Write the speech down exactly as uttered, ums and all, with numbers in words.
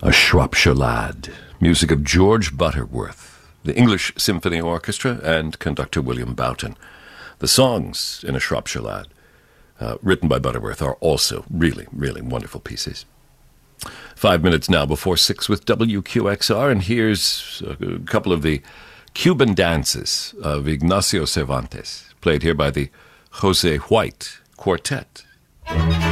A Shropshire Lad, music of George Butterworth, the English Symphony Orchestra, and conductor William Boughton. The songs in A Shropshire Lad, uh, written by Butterworth, are also really, really wonderful pieces. Five minutes now before six with W Q X R, and here's a couple of the Cuban dances of Ignacio Cervantes, played here by the Jose White Quartet.